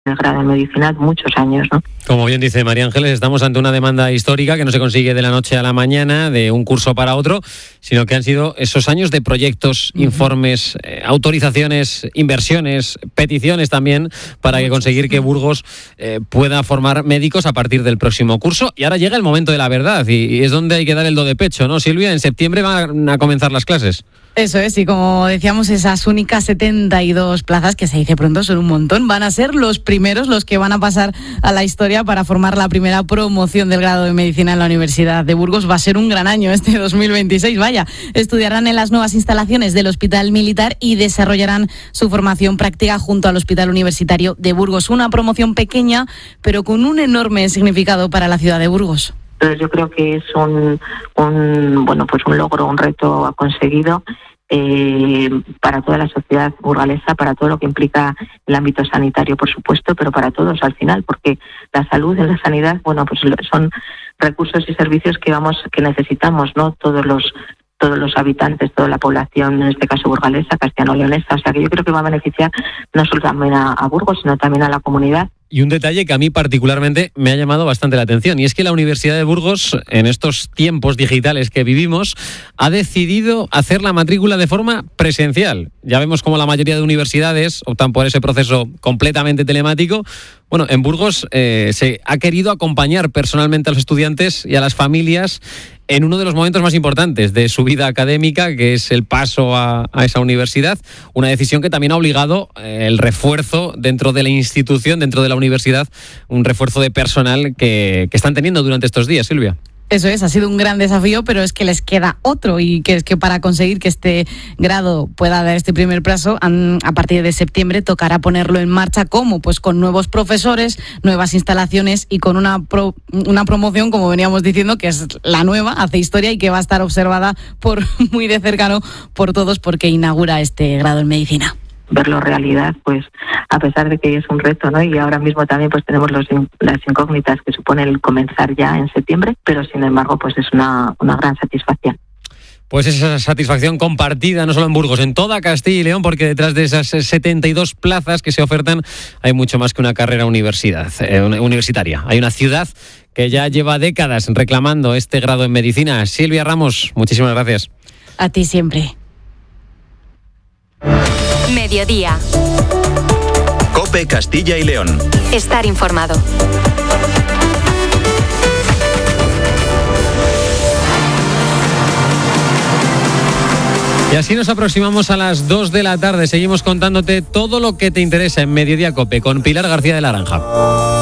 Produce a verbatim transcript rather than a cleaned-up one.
el grado en medicina muchos años, ¿no? Como bien dice María Ángeles, estamos ante una demanda histórica que no se consigue de la noche a la mañana, de un curso para otro, sino que han sido esos años de proyectos, uh-huh. informes, eh, autorizaciones, inversiones, peticiones también, para que conseguir que Burgos eh, pueda formar médicos a partir del próximo curso. Y ahora llega el momento de la verdad, y, y es donde hay que dar el do de pecho, ¿no, Silvia? En septiembre van a comenzar las clases. Eso es, y como decíamos, esas únicas setenta y dos plazas, que se dice pronto, son un montón, van a ser los primeros, los que van a pasar a la historia para formar la primera promoción del grado de medicina en la Universidad de Burgos. Va a ser un gran año este dos mil veintiséis, vaya. Estudiarán en las nuevas instalaciones del Hospital Militar y desarrollarán su formación práctica junto al Hospital Universitario de Burgos. Una promoción pequeña, pero con un enorme significado para la ciudad de Burgos. Entonces yo creo que es un, un bueno pues un logro, un reto conseguido eh, para toda la sociedad burgalesa, para todo lo que implica el ámbito sanitario, por supuesto, pero para todos al final, porque la salud y la sanidad, bueno, pues son recursos y servicios que vamos que necesitamos, ¿no? Todos los todos los habitantes, toda la población, en este caso burgalesa, castellano-leonesa, o sea que yo creo que va a beneficiar no solo también a, a Burgos, sino también a la comunidad. Y un detalle que a mí particularmente me ha llamado bastante la atención, y es que la Universidad de Burgos, en estos tiempos digitales que vivimos, ha decidido hacer la matrícula de forma presencial. Ya vemos cómo la mayoría de universidades optan por ese proceso completamente telemático. Bueno, en Burgos eh, se ha querido acompañar personalmente a los estudiantes y a las familias en uno de los momentos más importantes de su vida académica, que es el paso a, a esa universidad. Una decisión que también ha obligado eh, el refuerzo dentro de la institución, dentro de la universidad, un refuerzo de personal que, que están teniendo durante estos días, Silvia. Eso es, ha sido un gran desafío, pero es que les queda otro, y que es que para conseguir que este grado pueda dar este primer paso, a partir de septiembre tocará ponerlo en marcha. ¿Cómo? Pues con nuevos profesores, nuevas instalaciones y con una pro, una promoción, como veníamos diciendo, que es la nueva, hace historia y que va a estar observada por muy de cercano por todos, porque inaugura este grado en medicina. Verlo realidad, pues a pesar de que es un reto, ¿no? Y ahora mismo también pues tenemos los, las incógnitas que supone el comenzar ya en septiembre, pero sin embargo pues es una, una gran satisfacción. Pues esa satisfacción compartida no solo en Burgos, en toda Castilla y León, porque detrás de esas setenta y dos plazas que se ofertan hay mucho más que una carrera universidad, eh, universitaria. Hay una ciudad que ya lleva décadas reclamando este grado en medicina. Silvia Ramos, muchísimas gracias. A ti siempre. Mediodía. COPE Castilla y León. Estar informado. Y así nos aproximamos a las dos de la tarde. Seguimos contándote todo lo que te interesa en Mediodía COPE con Pilar García de la Granja.